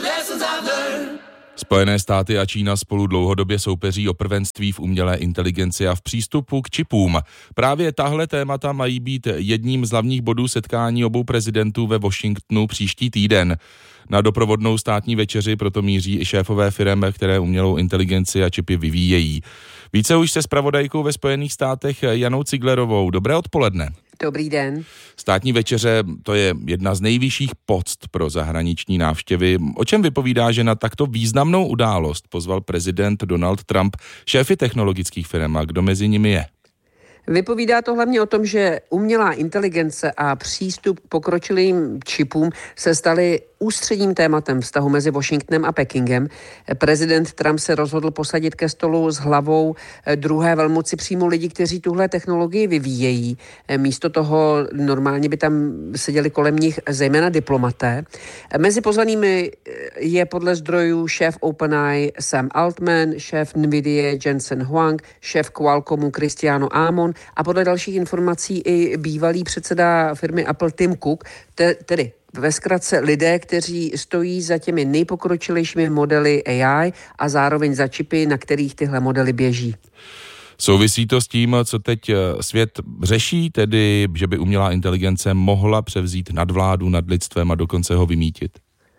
Spojené státy a Čína spolu dlouhodobě soupeří o prvenství v umělé inteligenci a v přístupu k čipům. Právě tahle témata mají být jedním z hlavních bodů setkání obou prezidentů ve Washingtonu příští týden. Na doprovodnou státní večeři proto míří i šéfové firem, které umělou inteligenci a čipy vyvíjejí. Více už se zpravodajkou ve Spojených státech Janou Ciglerovou. Dobré odpoledne. Dobrý den. Státní večeře, to je jedna z nejvyšších poct pro zahraniční návštěvy. O čem vypovídá, že na takto významnou událost pozval prezident Donald Trump šéfy technologických firm a kdo mezi nimi je? Vypovídá to hlavně o tom, že umělá inteligence a přístup k pokročilým čipům se staly ústředním tématem vztahu mezi Washingtonem a Pekingem. Prezident Trump se rozhodl posadit ke stolu s hlavou druhé velmoci přímo lidi, kteří tuhle technologii vyvíjejí. Místo toho normálně by tam seděli kolem nich zejména diplomaté. Mezi pozvanými je podle zdrojů šéf OpenAI Sam Altman, šéf NVIDIA Jensen Huang, šéf Qualcommu Cristiano Amon a podle dalších informací i bývalý předseda firmy Apple Tim Cook, tedy ve zkratce lidé, kteří stojí za těmi nejpokročilejšími modely AI a zároveň za čipy, na kterých tyhle modely běží. Souvisí to s tím, co teď svět řeší, tedy že by umělá inteligence mohla převzít nadvládu nad lidstvem a dokonce ho vymýtit?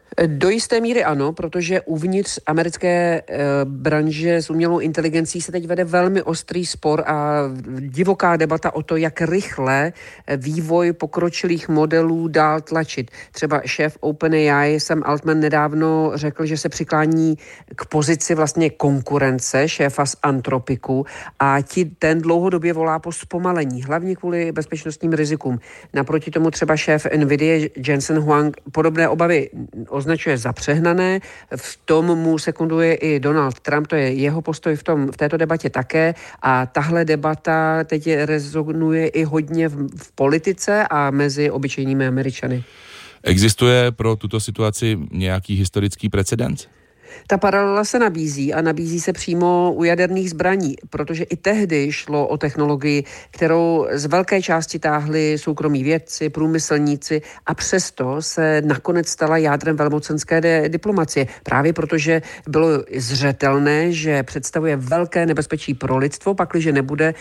Do jisté míry ano, protože uvnitř americké branže s umělou inteligencí se teď vede velmi ostrý spor a divoká debata o to, jak rychle vývoj pokročilých modelů dál tlačit. Třeba šéf OpenAI Sam Altman nedávno řekl, že se přiklání k pozici vlastně konkurence šéfa z Anthropicu a ten dlouhodobě volá po zpomalení, hlavně kvůli bezpečnostním rizikům. Naproti tomu třeba šéf NVIDIA Jensen Huang podobné obavy označuje za přehnané. V tom mu sekunduje i Donald Trump, to je jeho postoj v této debatě také a tahle debata teď rezonuje i hodně v politice a mezi obyčejnými Američany. Existuje pro tuto situaci nějaký historický precedens? Ta paralela se nabízí a nabízí se přímo u jaderných zbraní, protože i tehdy šlo o technologii, kterou z velké části táhli soukromí vědci, průmyslníci a přesto se nakonec stala jádrem velmocenské diplomacie. Právě protože bylo zřetelné, že představuje velké nebezpečí pro lidstvo, pakliže nebude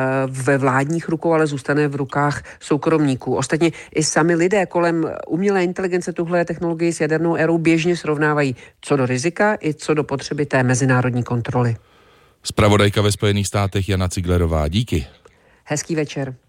ve vládních rukou, ale zůstane v rukách soukromníků. Ostatně i sami lidé kolem umělé inteligence tuhle technologii s jadernou érou běžně srovnávají co do rizika, i co do potřeby té mezinárodní kontroly. Zpravodajka ve Spojených státech Jana Ciglerová, díky. Hezký večer.